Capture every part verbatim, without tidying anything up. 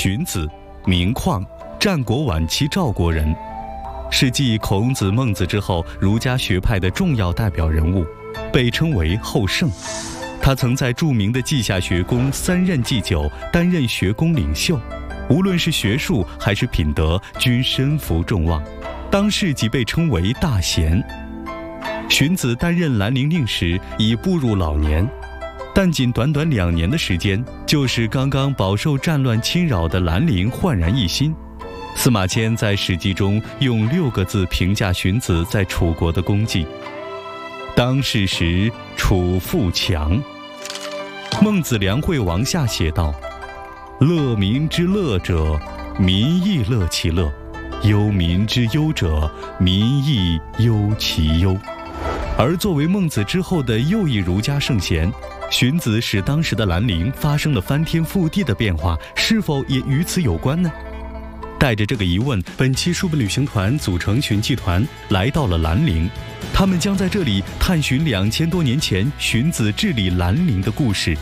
荀子，名况，战国晚期赵国人，是继孔子、孟子之后儒家学派的重要代表人物，被称为后圣。他曾在著名的稷下学宫三任祭酒，担任学宫领袖，无论是学术还是品德，均身负众望，当世即被称为大贤。荀子担任兰陵令时已步入老年，但仅短短两年的时间，就使刚刚饱受战乱侵扰的兰陵焕然一新。司马迁在《史记》中用六个字评价荀子在楚国的功绩：当世时，楚富强。孟子梁惠王下写道：乐民之乐者，民亦乐其乐；忧民之忧者，民亦忧其忧。而作为孟子之后的又一儒家圣贤，荀子使当时的兰陵发生了翻天覆地的变化，是否也与此有关呢？带着这个疑问，本期书本旅行团组成群记团来到了兰陵，他们将在这里探寻两千多年前荀子治理兰陵的故事。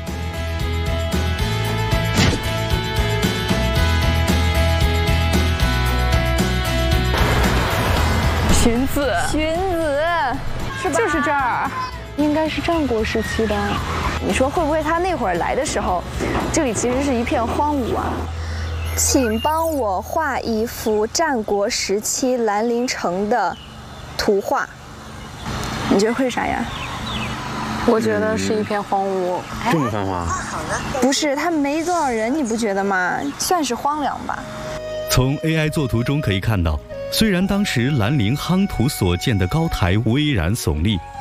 荀子， 荀子，是吧？ 就是这儿，应该是战国时期的。 你说会不会他那会儿来的时候，这里其实是一片荒芜啊？请帮我画一幅战国时期兰陵城的图画。你觉得会是啥呀？ 我觉得是一片荒芜。 这么繁华？ 不是，它没多少人，你不觉得吗？算是荒凉吧。 从 A I 作图中可以看到，虽然当时兰陵夯土所建的高台巍然耸立，